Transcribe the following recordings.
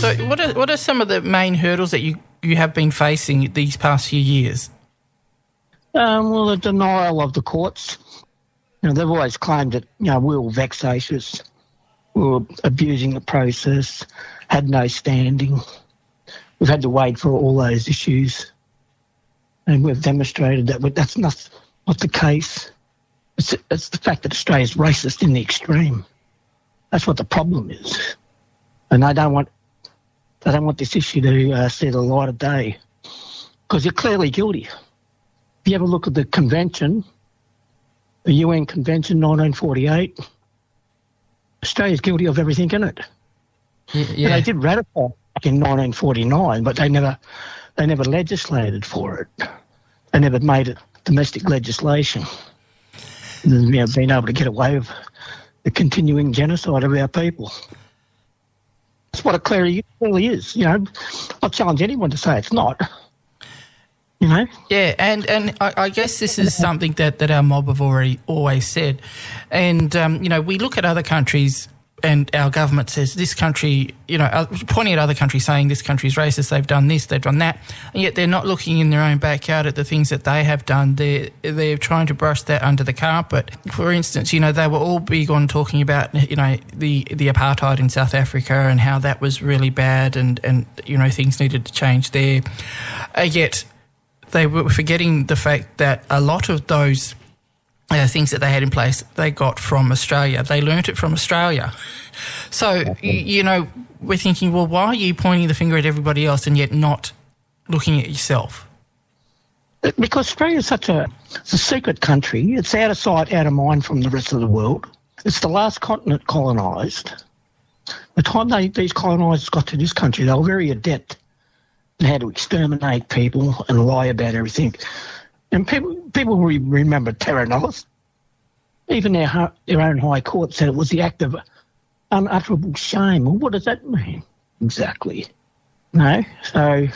So what are some of the main hurdles that you have been facing these past few years? Well, the denial of the courts. They've always claimed that, we were vexatious, we were abusing the process, had no standing. We've had to wait for all those issues, and we've demonstrated that that's not the case. It's the fact that Australia's racist in the extreme. That's what the problem is, and they don't want this issue to see the light of day, because you're clearly guilty. If you ever look at the convention, the UN Convention 1948, Australia's guilty of everything in it. Yeah. They did ratify back in 1949, but they never legislated for it. They never made it domestic legislation. Being able to get away with the continuing genocide of our people. That's what it clearly is. I challenge anyone to say it's not. Yeah, and I guess this is something that our mob have always said. And, we look at other countries and our government says this country, pointing at other countries saying this country's racist, they've done this, they've done that, and yet they're not looking in their own backyard at the things that they have done. They're trying to brush that under the carpet. For instance, they were all big on talking about, the apartheid in South Africa and how that was really bad and things needed to change there. Yet they were forgetting the fact that a lot of those things that they had in place, they got from Australia. They learnt it from Australia. So, we're thinking, well, why are you pointing the finger at everybody else and yet not looking at yourself? Because Australia is such a secret country. It's out of sight, out of mind from the rest of the world. It's the last continent colonised. The time these colonisers got to this country, they were very adept in how to exterminate people and lie about everything. And people remember Terra Nullius. Even their own High Court said it was the act of unutterable shame. Well, what does that mean exactly? No, so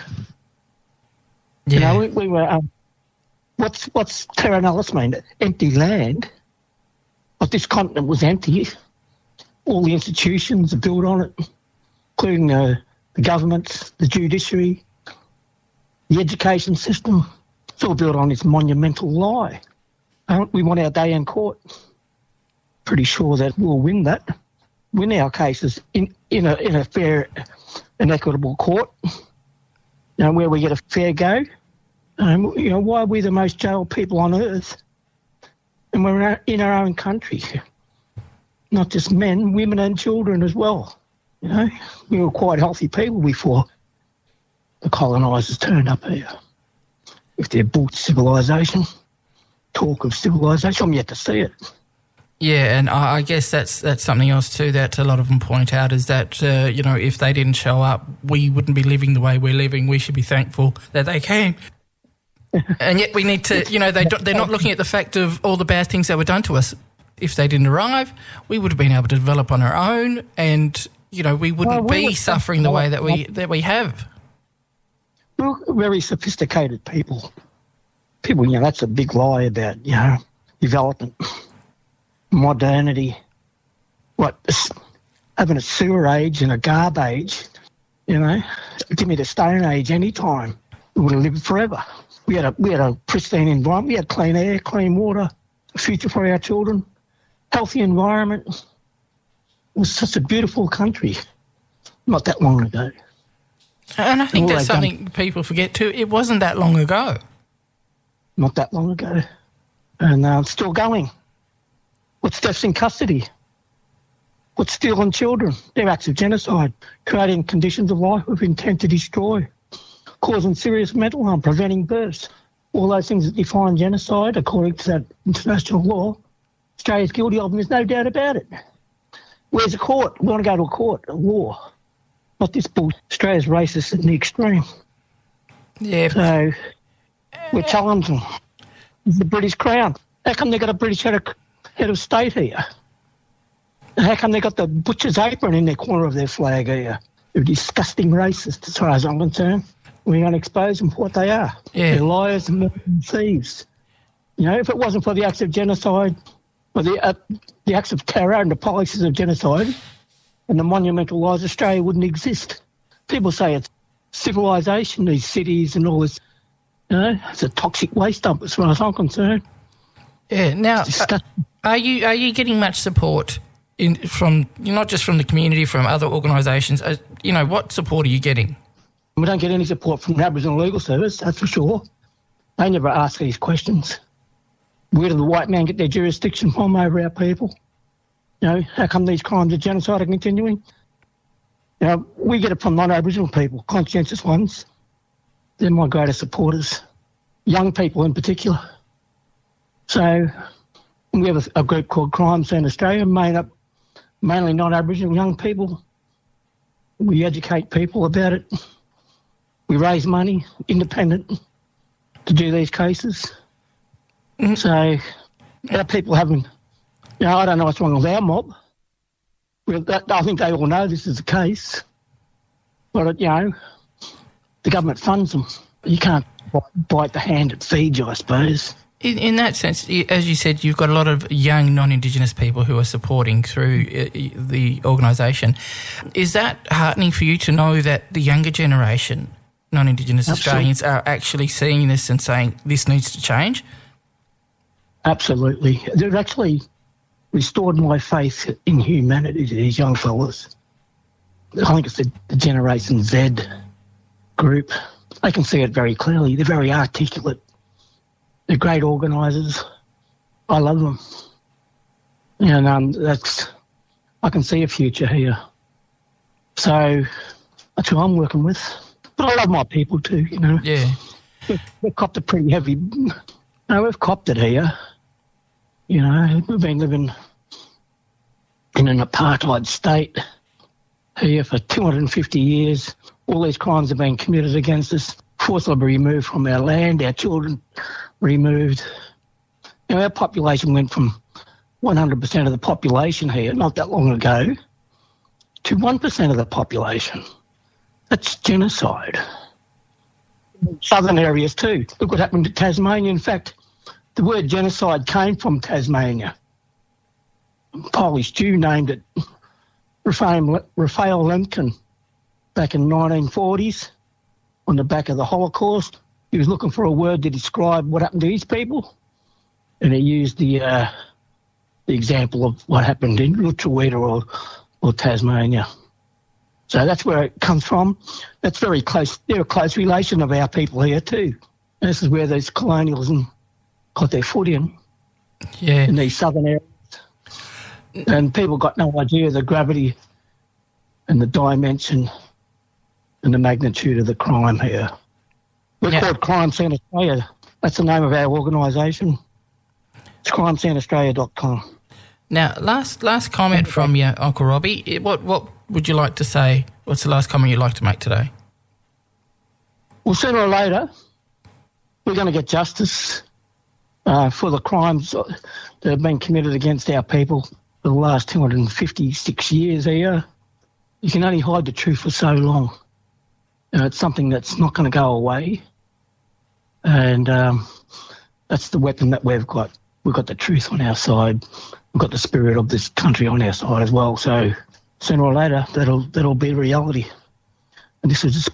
yeah. We were. What's Terra Nullius mean? Empty land. But this continent was empty. All the institutions are built on it, including the government, the judiciary, the education system. It's all built on this monumental lie. We want our day in court. Pretty sure that we'll win our cases in a fair and equitable court, where we get a fair go. Why are we the most jailed people on earth? And we're in our own country. Not just men, women and children as well. We were quite healthy people before the colonisers turned up here. If they're built civilisation, talk of civilisation, I'm yet to see it. Yeah, and I guess that's something else too that a lot of them point out is that, if they didn't show up, we wouldn't be living the way we're living. We should be thankful that they came. And yet we need to, they're not looking at the fact of all the bad things that were done to us. If they didn't arrive, we would have been able to develop on our own and, we wouldn't be suffering the way that we have. We're very sophisticated people. That's a big lie about, development, modernity. Having a sewer age and a garb age, give me the Stone Age any time. We would have lived forever. We had a pristine environment. We had clean air, clean water, a future for our children, healthy environment. It was such a beautiful country not that long ago. And I think that's something people forget too. It wasn't that long ago. Not that long ago. And it's still going. What's deaths in custody? What's stealing children? They're acts of genocide, creating conditions of life with intent to destroy, causing serious mental harm, preventing births. All those things that define genocide, according to that international law, Australia's guilty of them, there's no doubt about it. Where's the court? We want to go to a court, a war. Not this bull. Australia's racist in the extreme. Yeah. So we're challenging the British Crown. How come they got a British head of state here? How come they got the butcher's apron in the corner of their flag here? They're disgusting racists, as far as I'm concerned. We're going to expose them for what they are. Yeah. They're liars and thieves. If it wasn't for the acts of genocide, or the acts of terror and the policies of genocide, and the monumental lies, Australia wouldn't exist. people say it's civilisation, these cities and all this. It's a toxic waste dump as far as I'm concerned. Yeah. Now, are you getting much support from not just from the community, from other organisations? What support are you getting? We don't get any support from the Aboriginal Legal Service, that's for sure. They never ask these questions. Where do the white men get their jurisdiction from over our people? How come these crimes of genocide are continuing? We get it from non-Aboriginal people, conscientious ones. They're my greatest supporters, young people in particular. So we have a group called Crime Scene Australia, made up mainly non-Aboriginal young people. We educate people about it. We raise money, independent, to do these cases. So our people haven't, I don't know what's wrong with our mob. I think they all know this is the case. But, the government funds them. You can't bite the hand that feeds you, I suppose. In that sense, as you said, you've got a lot of young non-Indigenous people who are supporting through the organisation. Is that heartening for you to know that the younger generation, non-Indigenous Australians, are actually seeing this and saying this needs to change? Absolutely. They've actually restored my faith in humanity to these young fellas. I think it's the Generation Z group. I can see it very clearly. They're very articulate. They're great organisers. I love them. And I can see a future here. So that's who I'm working with. But I love my people too, Yeah. We've copped a pretty heavy... we've copped it here. We've been living in an apartheid state here for 250 years. All these crimes have been committed against us, forcibly removed from our land, our children removed. Our population went from 100% of the population here not that long ago to 1% of the population. That's genocide. Southern areas too. Look what happened to Tasmania. In fact, the word genocide came from Tasmania. Polish Jew named it Raphael Lemkin back in the 1940s on the back of the Holocaust. He was looking for a word to describe what happened to his people, and he used the example of what happened in Lutruwita or Tasmania. So that's where it comes from. That's very close. They're a close relation of our people here too. And this is where these colonialism got their foot in these southern areas. And people got no idea of the gravity and the dimension and the magnitude of the crime here. We're called Crime Scene Australia. That's the name of our organisation. It's crimesceneaustralia.com. Now, last comment from you, Uncle Robbie. What would you like to say? What's the last comment you'd like to make today? Well, sooner or later, we're going to get justice for the crimes that have been committed against our people for the last 256 years here. You can only hide the truth for so long. It's something that's not going to go away. And that's the weapon that we've got. We've got the truth on our side. We've got the spirit of this country on our side as well. So sooner or later, that'll be reality. And this is